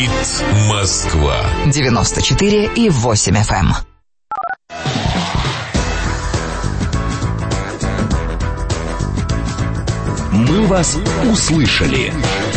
Говорит Москва. 94,8 FM. Мы вас услышали.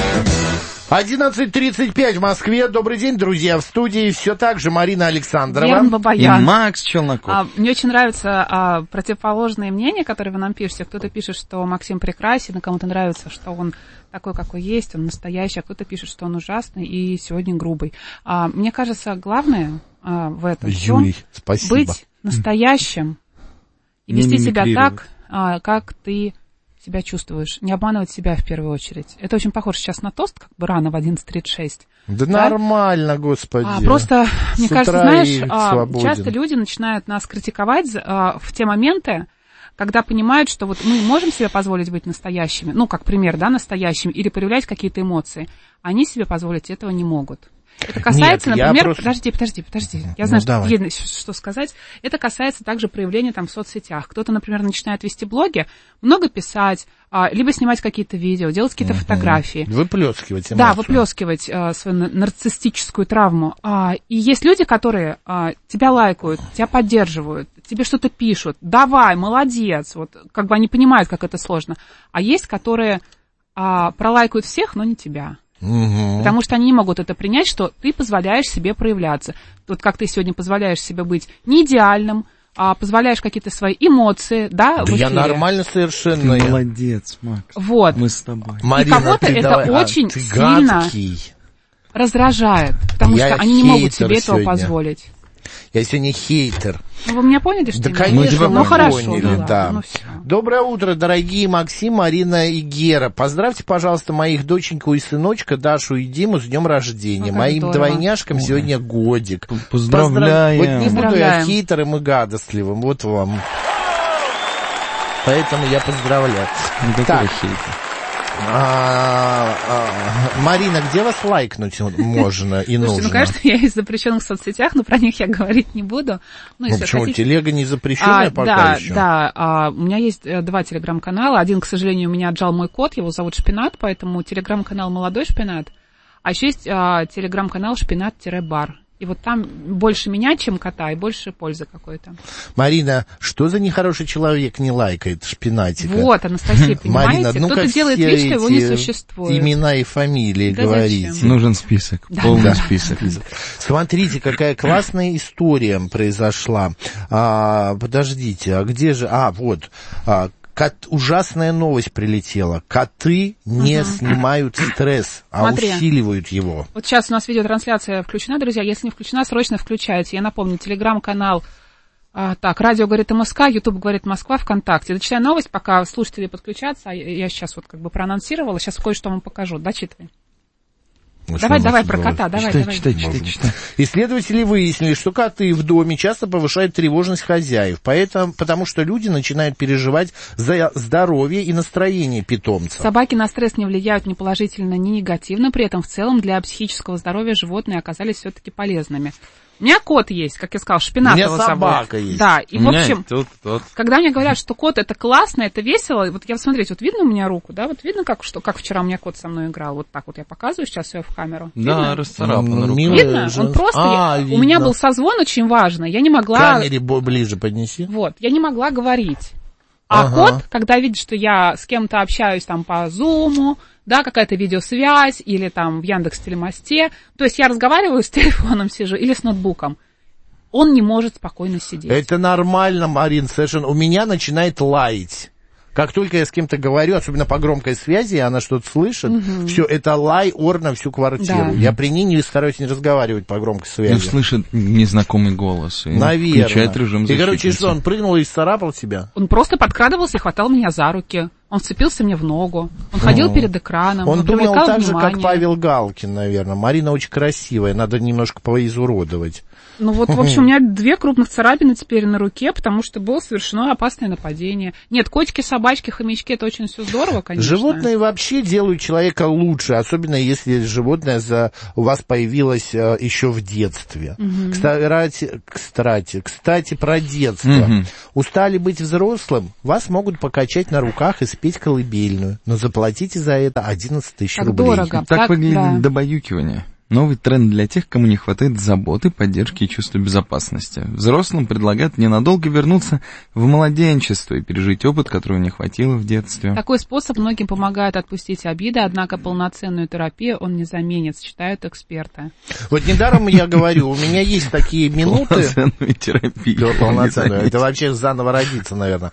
11:35 в Москве. Добрый день, друзья. В студии все так же Марина Александрова. Ян Бабаян. И Макс Челноков. Мне очень нравятся противоположные мнения, которые вы нам пишете. Кто-то пишет, что Максим прекрасен, а кому-то нравится, что он такой, какой есть, он настоящий, а кто-то пишет, что он ужасный и сегодня грубый. Мне кажется, главное в этом Юрий, спасибо. Быть настоящим и вести себя так, как ты себя чувствуешь, не обманывать себя в первую очередь. Это очень похоже сейчас на тост, как бы рано в 11:36. Да нормально, господи. Просто, мне кажется, знаешь, свободен. часто люди начинают нас критиковать в те моменты, когда понимают, что вот мы можем себе позволить быть настоящими, ну, как пример, да, настоящими, или проявлять какие-то эмоции. Они себе позволить этого не могут. Это касается, например, подожди. Я знаю, что сказать. Это касается также проявления там в соцсетях. Кто-то, например, начинает вести блоги, много писать, либо снимать какие-то видео, делать какие-то фотографии. Выплескивать эмоцию. Да, выплескивать свою нарциссическую травму. И есть люди, которые тебя лайкают, тебя поддерживают, тебе что-то пишут. Давай, молодец. Вот, как бы они понимают, как это сложно. А есть, которые пролайкают всех, но не тебя. Потому что они не могут это принять, что ты позволяешь себе проявляться. Вот как ты сегодня позволяешь себе быть не идеальным, позволяешь какие-то свои эмоции, да, в эфире. Я нормально совершенно. Ты молодец, Макс. Вот. Мы с тобой. Марина, и кого-то это очень сильно раздражает, потому что они не могут себе этого позволить. Я сегодня хейтер. Ну, вы меня поняли, что да, ли? конечно, мы поняли, да. Ну, доброе утро, дорогие Максим, Марина и Гера. Поздравьте, пожалуйста, моих доченьку и сыночка Дашу и Диму с днем рождения. Моим двойняшкам сегодня годик. Поздравляем. Вот не буду я хейтером и гадостливым, вот вам. Поэтому я поздравляю. Так. Марина, где вас лайкнуть можно и нужно? Слушайте, конечно, я из запрещенных соцсетях, но про них я говорить не буду. Почему? Хотите... Телега не запрещенная пока еще? Да, у меня есть 2 телеграм-канала. Один, к сожалению, у меня отжал мой кот, его зовут Шпинат, поэтому телеграм-канал «Молодой Шпинат». А еще есть телеграм-канал «Шпинат-бар». И вот там больше меня, чем кота, и больше пользы какой-то. Марина, что за нехороший человек не лайкает Шпинатика? Вот, Анастасия, понимаете? Марина, кто-то делает вид, что его не существует. Имена и фамилии говорите. Зачем? Нужен список, полный список. Смотрите, какая классная история произошла. Подождите, а где же... вот... ужасная новость прилетела. Коты не снимают стресс, усиливают его. Вот сейчас у нас видеотрансляция включена, друзья. Если не включена, срочно включайте. Я напомню, телеграм-канал радио говорит МСК, Ютуб говорит Москва, ВКонтакте. Зачитаю новость, пока слушатели подключатся. Я сейчас вот как бы проанонсировала. Сейчас кое-что вам покажу. Дочитывай. Давай про кота, давай. Читай. Исследователи выяснили, что коты в доме часто повышают тревожность хозяев, потому что люди начинают переживать за здоровье и настроение питомца. Собаки на стресс не влияют ни положительно, ни негативно, при этом в целом для психического здоровья животные оказались все-таки полезными. У меня кот есть, как я сказала, Шпинат его зовут. У меня собака есть. Да, и в общем, когда мне говорят, что кот это классно, это весело, вот я, смотрите, вот видно у меня руку, да, вот видно, как вчера у меня кот со мной играл, вот так вот я показываю сейчас ее в камеру. Да, расцарапана рука. Видно? Он просто, у меня был созвон очень важный, я не могла... К камере ближе поднеси. Вот, я не могла говорить. Кот, когда видит, что я с кем-то общаюсь там по Зуму, да, какая-то видеосвязь, или там в Яндекс.Телемосте, то есть я разговариваю с телефоном, сижу, или с ноутбуком, он не может спокойно сидеть. Это нормально, Марин, совершенно. У меня начинает лаять. Как только я с кем-то говорю, особенно по громкой связи, она что-то слышит, все, это лай, ор на всю квартиру. Да. Я при ней стараюсь не разговаривать по громкой связи. Он слышит незнакомый голос. Наверное. Включает режим защитницы. И, короче, что, он прыгнул и царапал тебя? Он просто подкрадывался и хватал меня за руки. Он вцепился мне в ногу. Он ходил перед экраном. Он думал так же, внимание. как Павел Галкин, наверное. Марина очень красивая, надо немножко поизуродовать. Ну вот, в общем, у меня 2 крупных царапины теперь на руке, потому что было совершено опасное нападение. Нет, котики, собачки, хомячки, это очень все здорово, конечно. Животные вообще делают человека лучше, особенно если животное у вас появилось еще в детстве. Кстати, про детство. Устали быть взрослым, вас могут покачать на руках и спеть колыбельную, но заплатите за это 11 тысяч рублей. Дорого. Так выглядит добаюкивание. Новый тренд для тех, кому не хватает заботы, поддержки и чувства безопасности. Взрослым предлагают ненадолго вернуться в младенчество и пережить опыт, которого не хватило в детстве. Такой способ многим помогает отпустить обиды, однако полноценную терапию он не заменит, считают эксперты. Вот недаром я говорю, у меня есть такие минуты... Полноценную терапию. Полноценную. Это вообще заново родиться, наверное.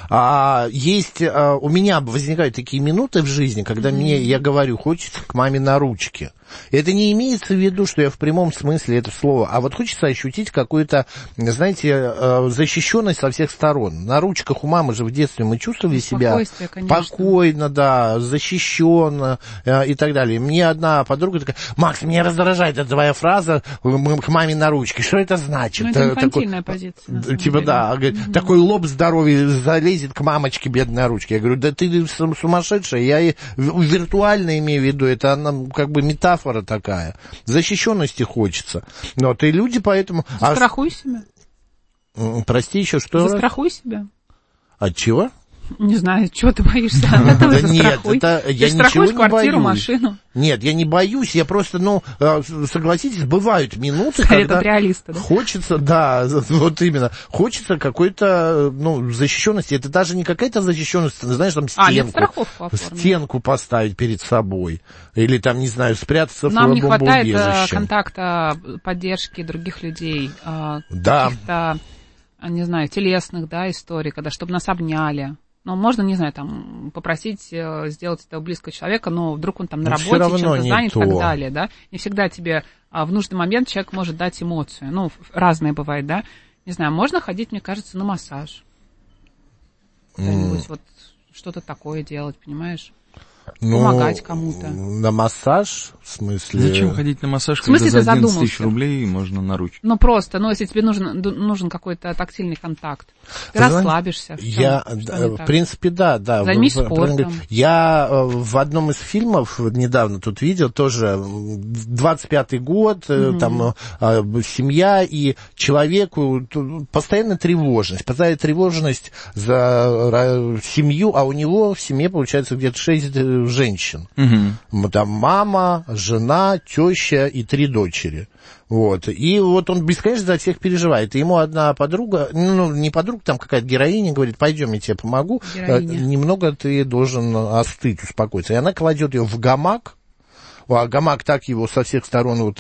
У меня возникают такие минуты в жизни, когда я говорю, хочется к маме на ручки. Это не имеется в виду, что я в прямом смысле это слово, а вот хочется ощутить какую-то, знаете, защищенность со всех сторон. На ручках у мамы же в детстве мы чувствовали себя спокойно, да, защищенно и так далее. Мне одна подруга такая: Макс, меня раздражает эта твоя фраза к маме на ручке. Что это значит? Ну, это инфантильная позиция. Типа да, такой лоб здоровый залезет к мамочке бедной на ручке. Я говорю, да ты сумасшедшая, я виртуально имею в виду, это она как бы метафора такая. Защищенности хочется. Вот, и люди поэтому... Застрахуй себя. Прости, еще что? Застрахуй себя. От чего? Не знаю, чего ты боишься? Да нет, это я ничего не квартиру, боюсь. Машину. Нет, я не боюсь, я просто, согласитесь, бывают минуты, когда реалиста, да? Хочется, да, вот именно, хочется какой-то, защищенности. Это даже не какая-то защищенность, знаешь, там стенку поставить перед собой, или там, не знаю, спрятаться в бомбоубежище. Нам не хватает контакта, поддержки других людей, каких-то, не знаю, телесных, да, историй, когда, чтобы нас обняли. Ну, можно, не знаю, там, попросить сделать этого близкого человека, но вдруг он там на работе чем-то занят и так далее, да. Не всегда тебе в нужный момент человек может дать эмоцию. Ну, разное бывает, да. Не знаю, можно ходить, мне кажется, на массаж. Что-нибудь вот, что-то такое делать, понимаешь? Помогать кому-то. На массаж, в смысле... Зачем ходить на массаж, когда за 11 тысяч рублей можно на ручку? Ну, просто, если тебе нужен какой-то тактильный контакт, ты расслабишься. В принципе, да. Займись спортом. Я в одном из фильмов недавно тут видел, тоже 25-й год, там семья, и человеку постоянно тревожность за семью, а у него в семье, получается, где-то 6 женщин. Там мама, жена, теща и 3 дочери. Вот. И вот он бесконечно за всех переживает. И ему одна подруга, не подруга, там какая-то героиня, говорит: пойдем, я тебе помогу. Немного ты должен остыть, успокоиться. И она кладет ее в гамак. А гамак так его со всех сторон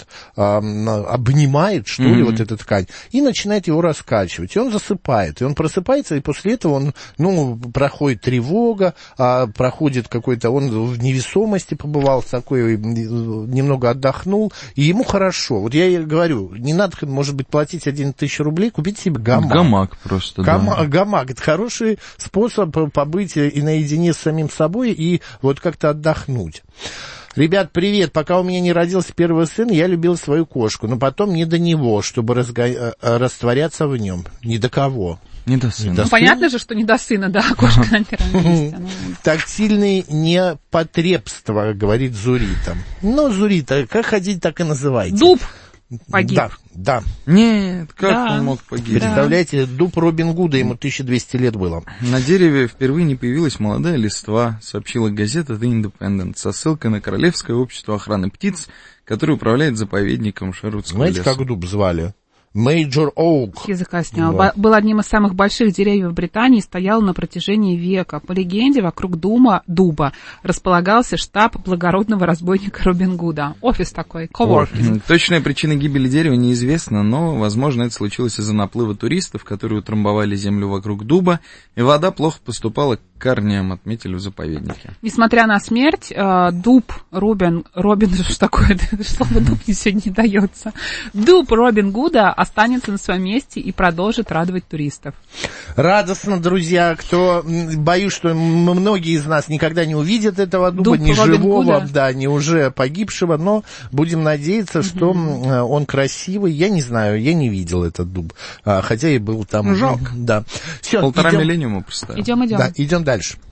обнимает, что ли, вот эта ткань, и начинает его раскачивать. И он засыпает. И он просыпается, и после этого проходит тревога, проходит какой-то... Он в невесомости побывал, такой, немного отдохнул, и ему хорошо. Вот я и говорю, не надо, может быть, платить 11 тысяч рублей, купить себе гамак. Гамак просто, да. Гамак — это хороший способ побыть и наедине с самим собой, и вот как-то отдохнуть. Ребят, привет. Пока у меня не родился первый сын, я любил свою кошку, но потом не до него, чтобы растворяться в нем. Ни до кого. Не до сына. Понятно же, что не до сына, да, кошка на первом месте. Тактильные непотребства, говорит Зурита. Зурита, как хотите, так и называйте. Дуб погиб. Да. Нет, как он мог погибнуть? Представляете, дуб Робин Гуда, ему 1200 лет было. На дереве впервые не появилась молодая листва, сообщила газета The Independent, со ссылкой на Королевское общество охраны птиц, которое управляет заповедником Шервудского леса. Знаете, как дуб звали? Major Oak. Языка снял. Да. Был одним из самых больших деревьев в Британии, стоял на протяжении века. По легенде, вокруг дуба располагался штаб благородного разбойника Робин Гуда. Офис такой, коворкинг. Точная причина гибели дерева неизвестна, но, возможно, это случилось из-за наплыва туристов, которые утрамбовали землю вокруг дуба, и вода плохо поступала к корням, отметили в заповеднике. Несмотря на смерть, дуб Робин, что такое, слово дуб мне сегодня не дается, дуб Робин Гуда останется на своем месте и продолжит радовать туристов. Радостно, друзья, боюсь, что многие из нас никогда не увидят этого дуба, ни живого, ни уже погибшего, но будем надеяться, что он красивый. Я не знаю, я не видел этот дуб, хотя и был там. Жалко. Да. Всё, 1,5 миллениума поставил. Идем. Да, идем дальше.